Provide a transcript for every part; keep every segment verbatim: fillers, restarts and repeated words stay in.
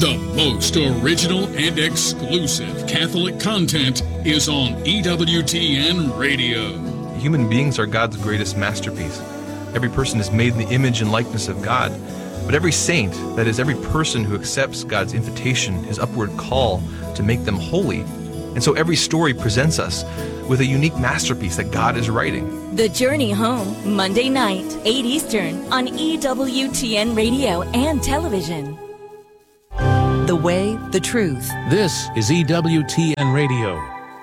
The most original and exclusive Catholic content is on E W T N Radio. Human beings are God's greatest masterpiece. Every person is made in the image and likeness of God. But every saint, that is, every person who accepts God's invitation, his upward call to make them holy. And so every story presents us with a unique masterpiece that God is writing. The Journey Home, Monday night, eight Eastern, on E W T N Radio and television. The way, the truth. This is E W T N Radio.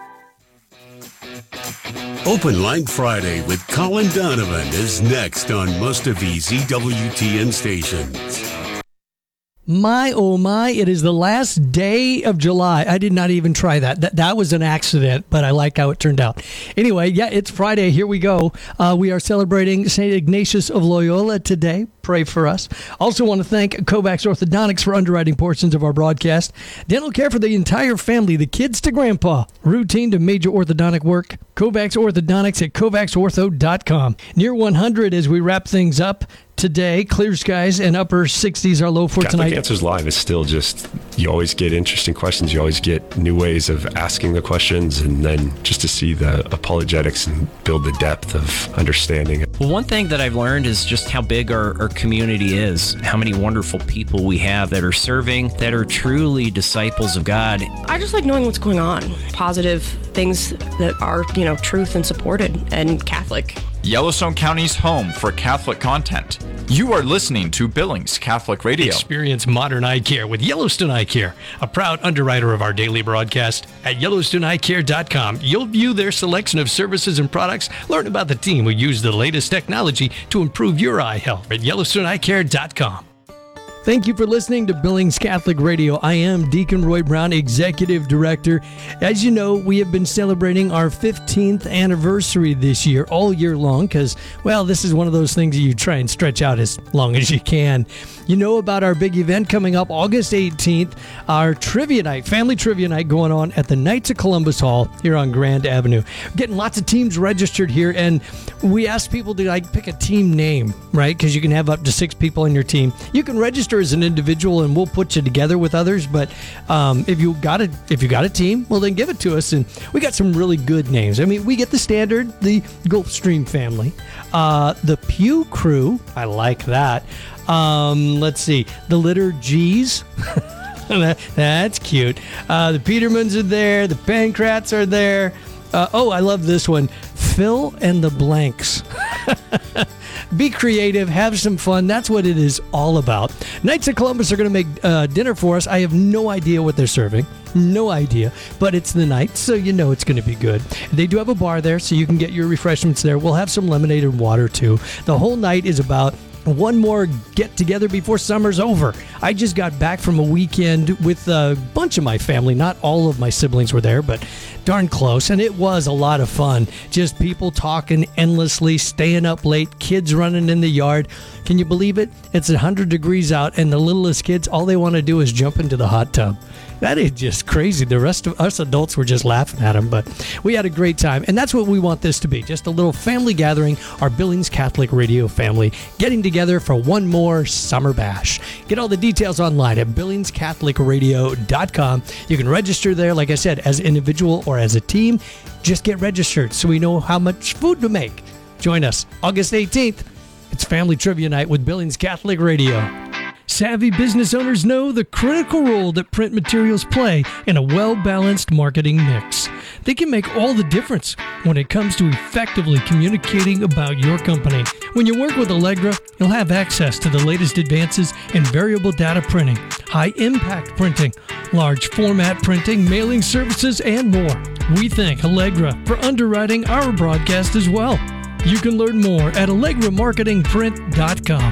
Open Line Friday with Colin Donovan is next on most of these E W T N stations. My, oh my, it is the last day of July. I did not even try that. That, that was an accident, but I like how it turned out. Anyway, yeah, it's Friday. Here we go. Uh, we are celebrating Saint Ignatius of Loyola today. Pray for us. Also want to thank Kovacs Orthodontics for underwriting portions of our broadcast. Dental care for the entire family, the kids to grandpa. Routine to major orthodontic work. Kovacs Orthodontics at kovacs ortho dot com. Near one hundred as we wrap things up. Today, clear skies and upper sixties are low for Catholic tonight. Answers Live is still just, you always get interesting questions. You always get new ways of asking the questions, and then just to see the apologetics and build the depth of understanding. Well, one thing that I've learned is just how big our, our community is, how many wonderful people we have that are serving, that are truly disciples of God. I just like knowing what's going on. Positive things that are, you know, truth and supported and Catholic. Yellowstone County's home for Catholic content. You are listening to Billings Catholic Radio. Experience modern eye care with Yellowstone Eye Care, a proud underwriter of our daily broadcast. At yellowstone eye care dot com, you'll view their selection of services and products, learn about the team who use the latest technology to improve your eye health at yellowstone eye care dot com. Thank you for listening to Billings Catholic Radio. I am Deacon Roy Brown, Executive Director. As you know, we have been celebrating our fifteenth anniversary this year, all year long, because, well, this is one of those things that you try and stretch out as long as you can. You know about our big event coming up August eighteenth, our trivia night, family trivia night going on at the Knights of Columbus Hall here on Grand Avenue. Getting lots of teams registered here, and we asked people to like pick a team name, right? Because you can have up to six people on your team. You can register as an individual, and we'll put you together with others. But um, if you got a if you got a team, well, then give it to us. And we got some really good names. I mean, we get the standard, the Gulfstream family, uh, the Pew Crew. I like that. Um, let's see, the Litter G's. That's cute. Uh, the Petermans are there. The Pancrats are there. Uh, oh, I love this one. Phil and the Blanks. Be creative, have some fun. That's what it is all about. Knights of Columbus are going to make uh, dinner for us. I have no idea what they're serving. No idea. But it's the Knights, so you know it's going to be good. They do have a bar there, so you can get your refreshments there. We'll have some lemonade and water, too. The whole night is about one more get-together before summer's over. I just got back from a weekend with a bunch of my family. Not all of my siblings were there, but darn close, and it was a lot of fun. Just people talking endlessly, staying up late, kids running in the yard. Can you believe it? It's one hundred degrees out, and the littlest kids, all they want to do is jump into the hot tub. That is just crazy. The rest of us adults were just laughing at them, but we had a great time. And that's what we want this to be, just a little family gathering, our Billings Catholic Radio family, getting together for one more summer bash. Get all the details online at billings catholic radio dot com. You can register there, like I said, as an individual or as a team. Just get registered so we know how much food to make. Join us August eighteenth. It's Family Trivia Night with Billings Catholic Radio. Savvy business owners know the critical role that print materials play in a well-balanced marketing mix. They can make all the difference when it comes to effectively communicating about your company. When you work with Allegra, you'll have access to the latest advances in variable data printing, high-impact printing, large format printing, mailing services, and more. We thank Allegra for underwriting our broadcast as well. You can learn more at allegra marketing print dot com.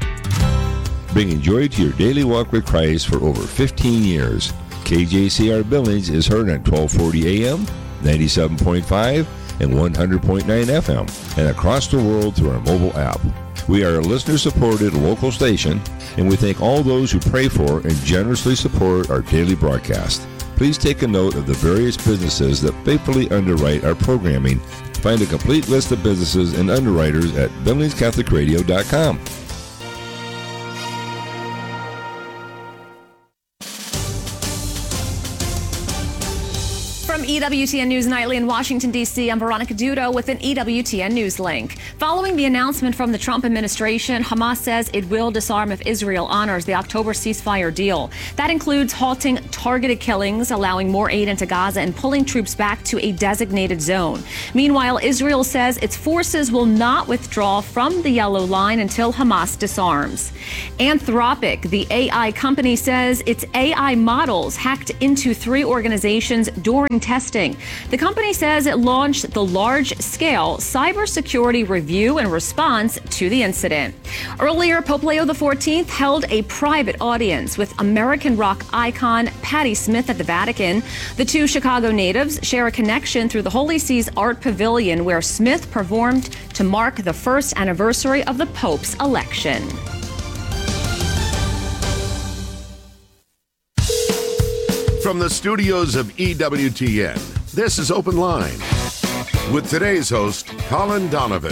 Bringing joy to your daily walk with Christ for over fifteen years. K J C R Billings is heard on twelve forty A M, ninety-seven point five, and one hundred point nine F M, and across the world through our mobile app. We are a listener-supported local station, and we thank all those who pray for and generously support our daily broadcast. Please take a note of the various businesses that faithfully underwrite our programming. Find a complete list of businesses and underwriters at billings catholic radio dot com. From E W T N News Nightly in Washington, D C, I'm Veronica Dudo with an E W T N News link. Following the announcement from the Trump administration, Hamas says it will disarm if Israel honors the October ceasefire deal. That includes halting targeted killings, allowing more aid into Gaza, and pulling troops back to a designated zone. Meanwhile, Israel says its forces will not withdraw from the Yellow Line until Hamas disarms. Anthropic, the A I company, says its A I models hacked into three organizations during testing. The company says it launched the large-scale cybersecurity review in response to the incident. Earlier, Pope Leo the fourteenth held a private audience with American rock icon Patti Smith at the Vatican. The two Chicago natives share a connection through the Holy See's Art Pavilion, where Smith performed to mark the first anniversary of the Pope's election. From the studios of E W T N, this is Open Line with today's host, Colin Donovan.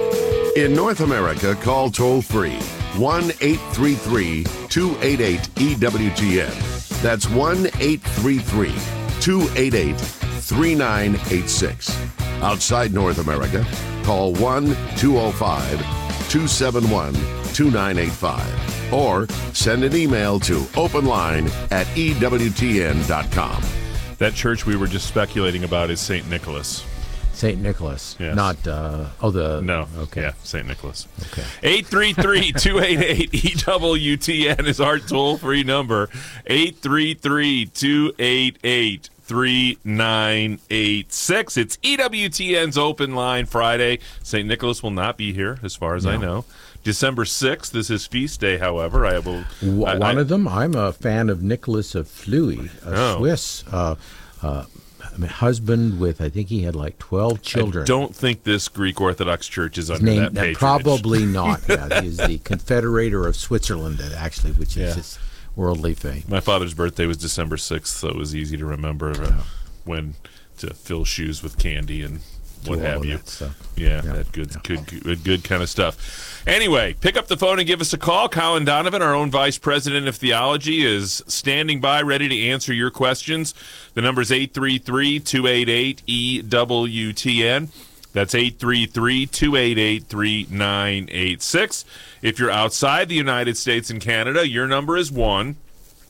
In North America, call toll-free one eight three three, two eight eight, E W T N. That's one eight three three, two eight eight, three nine eight six. Outside North America, call one two oh five, two seven one, two nine eight five. Or send an email to openline at E W T N dot com. That church we were just speculating about is Saint Nicholas. Saint Nicholas, yes. Not, uh, oh, the... No, okay. Yeah, Saint Nicholas. Okay. eight three three, two eight eight, E W T N is our toll-free number. eight three three, two eight eight, three nine eight six. It's E W T N's Open Line Friday. Saint Nicholas will not be here, as far as no. I know. December sixth is his feast day, however. I will. One I, of them, I'm a fan of Nicholas of Fleury, a oh. Swiss uh, uh, husband with, I think he had like twelve children. I don't think this Greek Orthodox Church is under Name, that patronage. Probably not. Yeah, he's the Confederator of Switzerland, actually, which is yeah. his worldly fame. My father's birthday was December sixth, so it was easy to remember uh, when to fill shoes with candy and what have you. Yeah, yeah, that good, yeah. good, good, good kind of stuff. Anyway, pick up the phone and give us a call. Colin Donovan, our own Vice President of Theology, is standing by, ready to answer your questions. The number is eight three three, two eight eight, E W T N. That's eight three three, two eight eight, three nine eight six. If you're outside the United States and Canada, your number is one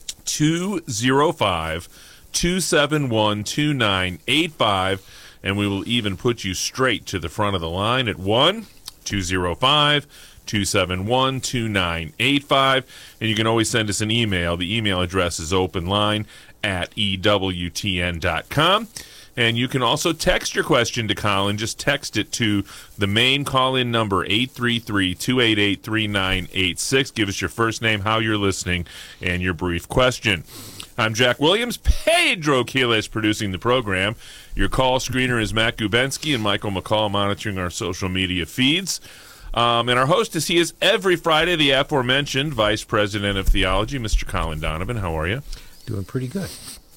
two zero five, two seven one, two nine eight five. And we will even put you straight to the front of the line at one two zero five, two seven one, two nine eight five. And you can always send us an email. The email address is openline at E W T N dot com. And you can also text your question to Colin. Just text it to the main call-in number, eight three three, two eight eight, three nine eight six. Give us your first name, how you're listening, and your brief question. I'm Jack Williams. Pedro Quiles producing the program. Your call screener is Matt Gubensky and Michael McCall monitoring our social media feeds. Um, and our host is, he is every Friday, the aforementioned Vice President of Theology, Mister Colin Donovan. How are you? Doing pretty good.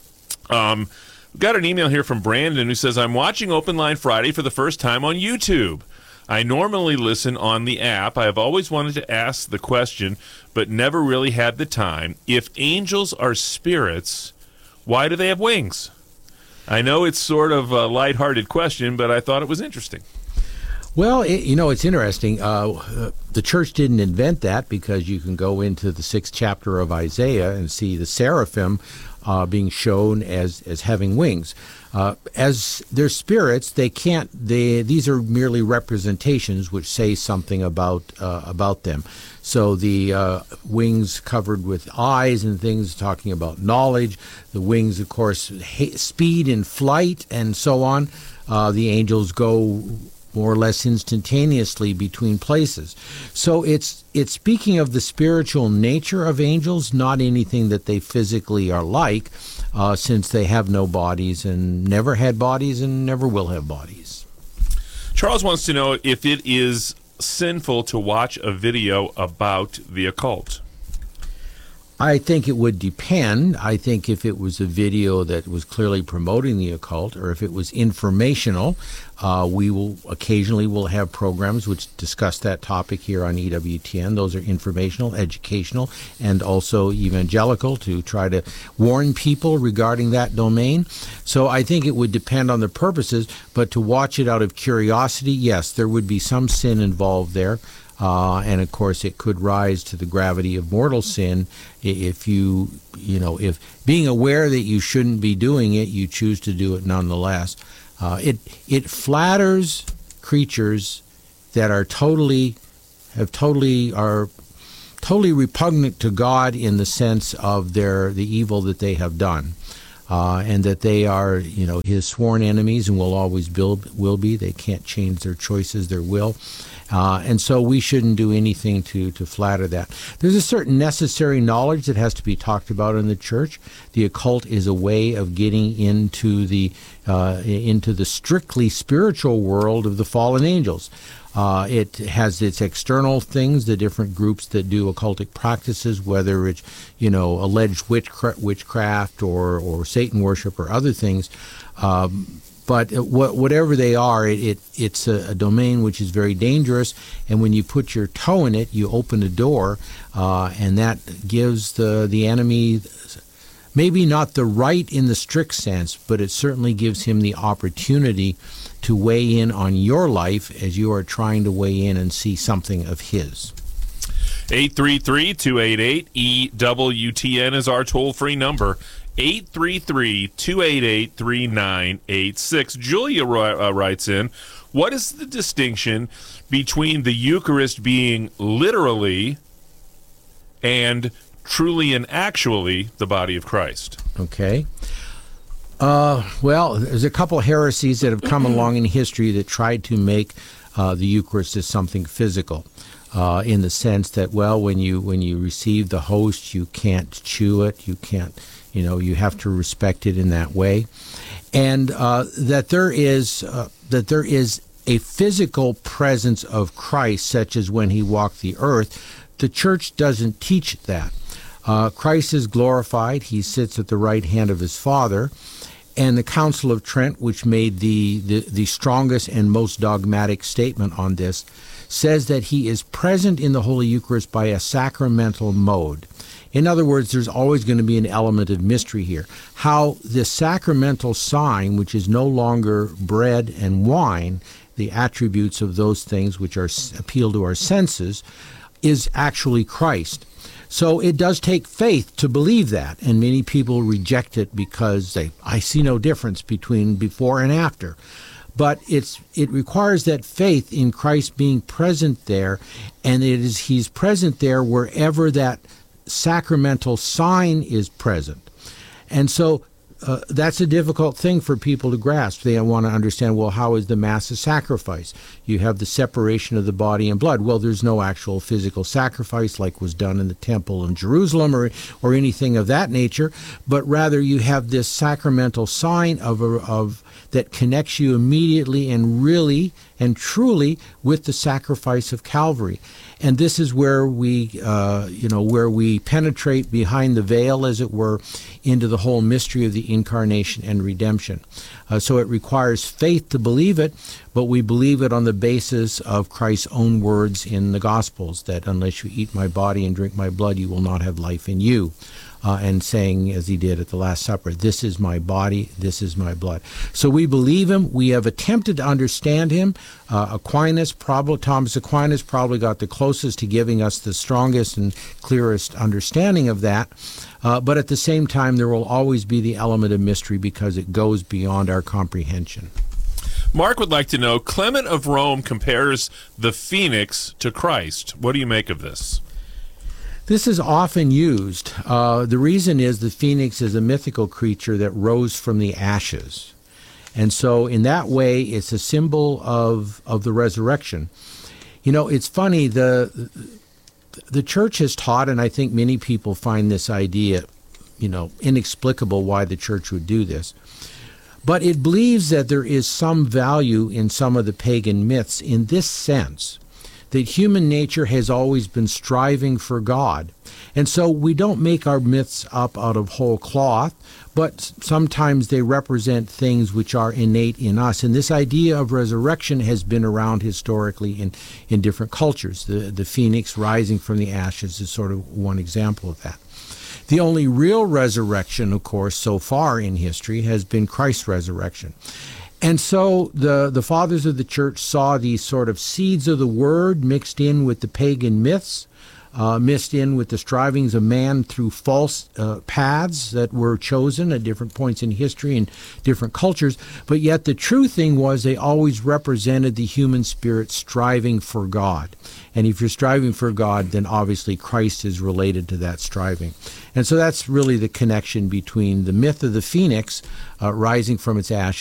Um, we've got an email here from Brandon who says, I'm watching Open Line Friday for the first time on YouTube. I normally listen on the app. I have always wanted to ask the question, but never really had the time. If angels are spirits, why do they have wings? I know it's sort of a lighthearted question, but I thought it was interesting. Well, it, you know, it's interesting. Uh, the church didn't invent that, because you can go into the sixth chapter of Isaiah and see the seraphim uh, being shown as, as having wings. Uh, as they're spirits, they can't. They these are merely representations which say something about uh, about them. So the uh, wings covered with eyes and things talking about knowledge. The wings, of course, ha- speed in flight and so on. Uh, the angels go more or less instantaneously between places. So it's it's speaking of the spiritual nature of angels, not anything that they physically are like, uh, since they have no bodies and never had bodies and never will have bodies. Charles wants to know if it is sinful to watch a video about the occult. I think it would depend. I think if it was a video that was clearly promoting the occult, or if it was informational, uh, we will occasionally will have programs which discuss that topic here on E W T N. Those are informational, educational, and also evangelical, to try to warn people regarding that domain. So I think it would depend on the purposes, but to watch it out of curiosity, yes, there would be some sin involved there. Uh, and of course, it could rise to the gravity of mortal sin if you, you know, if being aware that you shouldn't be doing it, you choose to do it nonetheless. Uh, it it flatters creatures that are totally, have totally are totally repugnant to God in the sense of their the evil that they have done, uh, and that they are, you know, His sworn enemies and will always build, will be. They can't change their choices, their will. Uh, and so we shouldn't do anything to, to flatter that. There's a certain necessary knowledge that has to be talked about in the church. The occult is a way of getting into the uh, into the strictly spiritual world of the fallen angels. Uh, it has its external things, the different groups that do occultic practices, whether it's, you know, alleged witchcraft, witchcraft or, or Satan worship or other things. Um, But whatever they are, it, it it's a, a domain which is very dangerous. And when you put your toe in it, you open a door, uh, and that gives the, the enemy maybe not the right in the strict sense, but it certainly gives him the opportunity to weigh in on your life as you are trying to weigh in and see something of his. eight three three, two eight eight, E W T N is our toll-free number. eight three three, two eight eight, three nine eight six. Julia uh, writes in, what is the distinction between the Eucharist being literally and truly and actually the body of Christ? Okay. Uh, well, there's a couple heresies that have come along in history that tried to make uh, the Eucharist as something physical. Uh, in the sense that, well, when you when you receive the host, you can't chew it, you can't, you know, you have to respect it in that way, and uh, that there is uh, that there is a physical presence of Christ, such as when He walked the earth. The Church doesn't teach that. Uh, Christ is glorified; He sits at the right hand of His Father. And the Council of Trent, which made the, the, the strongest and most dogmatic statement on this, says that He is present in the Holy Eucharist by a sacramental mode. In other words, there's always going to be an element of mystery here. How this sacramental sign, which is no longer bread and wine, the attributes of those things which are appeal to our senses, is actually Christ. So it does take faith to believe that, and many people reject it because they, I see no difference between before and after. But it's it requires that faith in Christ being present there, and it is He's present there wherever that sacramental sign is present. And so uh, that's a difficult thing for people to grasp. They want to understand, well, how is the Mass a sacrifice? You have the separation of the body and blood. Well, there's no actual physical sacrifice like was done in the temple in Jerusalem or or anything of that nature, but rather you have this sacramental sign of a, of that connects you immediately and really and truly with the sacrifice of Calvary. And this is where we, uh, you know, where we penetrate behind the veil, as it were, into the whole mystery of the incarnation and redemption. Uh, so it requires faith to believe it, but we believe it on the basis of Christ's own words in the Gospels, that unless you eat my body and drink my blood, you will not have life in you. Uh, and saying, as He did at the Last Supper, this is my body, this is my blood. So we believe Him. We have attempted to understand Him. Uh, Aquinas, probably, Thomas Aquinas probably got the closest to giving us the strongest and clearest understanding of that. Uh, but at the same time, there will always be the element of mystery because it goes beyond our comprehension. Mark would like to know, Clement of Rome compares the phoenix to Christ. What do you make of this? This is often used. Uh, the reason is the phoenix is a mythical creature that rose from the ashes. And so in that way, it's a symbol of, of the resurrection. You know, it's funny, the, the church has taught, and I think many people find this idea, you know, inexplicable why the church would do this. But it believes that there is some value in some of the pagan myths in this sense, that human nature has always been striving for God. And so we don't make our myths up out of whole cloth, but sometimes they represent things which are innate in us. And this idea of resurrection has been around historically in, in different cultures. The, the phoenix rising from the ashes is sort of one example of that. The only real resurrection, of course, so far in history has been Christ's resurrection. And so the, the fathers of the church saw these sort of seeds of the word mixed in with the pagan myths, uh, mixed in with the strivings of man through false uh, paths that were chosen at different points in history and different cultures. But yet the true thing was they always represented the human spirit striving for God. And if you're striving for God, then obviously Christ is related to that striving. And so that's really the connection between the myth of the phoenix uh, rising from its ashes